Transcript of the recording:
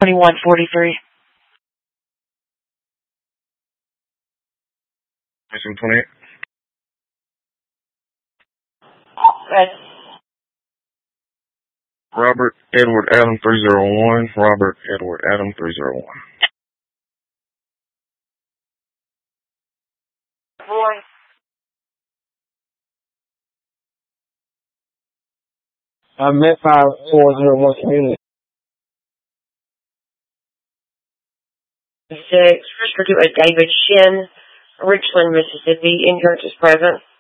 2143. 2728. Red. Robert Edward Adam 301. Robert Edward Adam 301. Boy. I'm at 5401 community. 6, restricted with David Shin, Richland, Mississippi. Insurance is present.